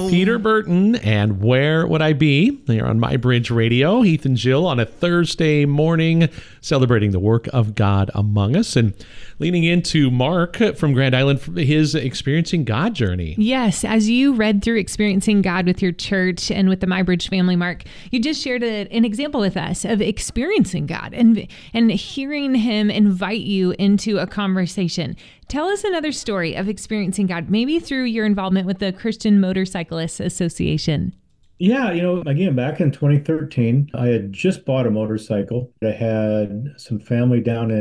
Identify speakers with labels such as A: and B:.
A: Peter Burton and Where Would I Be? Here on My Bridge Radio. Heath and Jill on a Thursday morning celebrating the work of God among us and leaning into Mark from Grand Island, his Experiencing God journey.
B: Yes, as you read through Experiencing God with your church and with the My Bridge family, Mark, you just shared an example with us of experiencing God and hearing him invite you into a conversation. Tell us another story of experiencing God, maybe through your involvement with the Christian Motorcyclists Association.
C: Yeah, again, back in 2013, I had just bought a motorcycle. I had some family down in